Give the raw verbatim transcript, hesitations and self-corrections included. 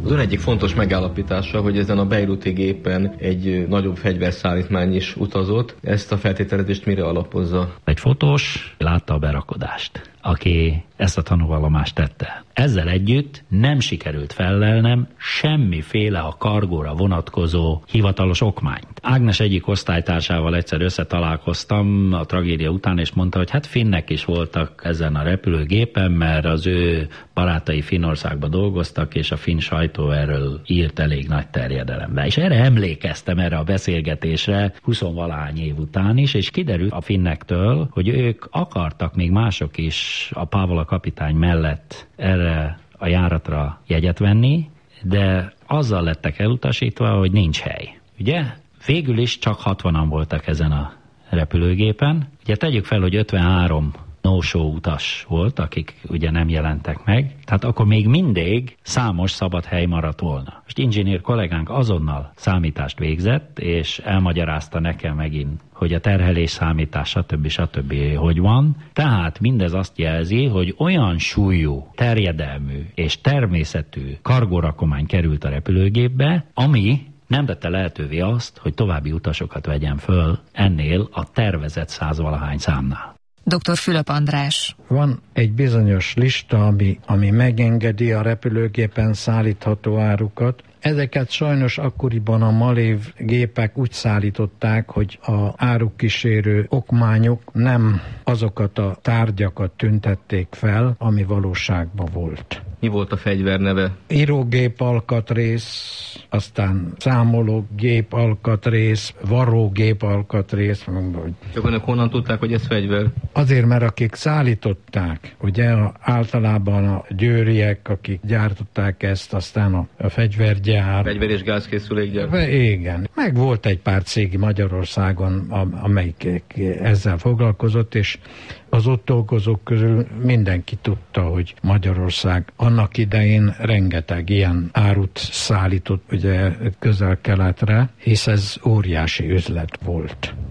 Az ön egyik fontos megállapítása, hogy ezen a beiruti gépen egy nagyobb fegyverszállítmány is utazott. Ezt a feltételezést mire alapozza? Egy fotós látta a berakodást, aki ezt a tanúvallomást tette. Ezzel együtt nem sikerült fellelnem semmiféle a kargóra vonatkozó hivatalos okmányt. Ágnes egyik osztálytársával egyszer összetalálkoztam a tragédia után, és mondta, hogy hát finnek is voltak ezen a repülőgépen, mert az ő barátai Finnországban dolgoztak, és a finn sajtó erről írt elég nagy terjedelemben. És erre emlékeztem, erre a beszélgetésre huszonvalahány év után is, és kiderült a finnektől, hogy ők akartak még mások is a Pávola kapitány mellett erre a járatra jegyet venni, de azzal lettek elutasítva, hogy nincs hely. Ugye? Végül is csak hatvanan voltak ezen a repülőgépen. Ugye tegyük fel, hogy ötvenhárom no-show utas volt, akik ugye nem jelentek meg, tehát akkor még mindig számos szabad hely maradt volna. Most inzsinér kollégánk azonnal számítást végzett, és elmagyarázta nekem megint, hogy a terhelés számítás, stb. stb. Hogy van. Tehát mindez azt jelzi, hogy olyan súlyú, terjedelmű és természetű kargórakomány került a repülőgépbe, ami nem tette lehetővé azt, hogy további utasokat vegyen föl ennél a tervezett százvalahány számnál. doktor Fülöp András. Van egy bizonyos lista, ami, ami megengedi a repülőgépen szállítható árukat. Ezeket sajnos akkoriban a malév gépek úgy szállították, hogy a árukísérő okmányok nem azokat a tárgyakat tüntették fel, ami valóságban volt. Mi volt a fegyver neve? Írógép alkatrész, aztán számológép alkatrész, varrógép alkatrész. Csak önök honnan tudták, hogy ez fegyver? Azért, mert akik szállították, ugye általában a győriek, akik gyártották ezt, aztán a, a fegyvergyár. Fegyver és gázkészülékgyár? Igen. Meg volt egy pár cég Magyarországon, amelyik ezzel foglalkozott, és az ott dolgozók közül mindenki tudta, hogy Magyarország annak idején rengeteg ilyen árut szállított ugye közel-keletre, hisz ez óriási üzlet volt.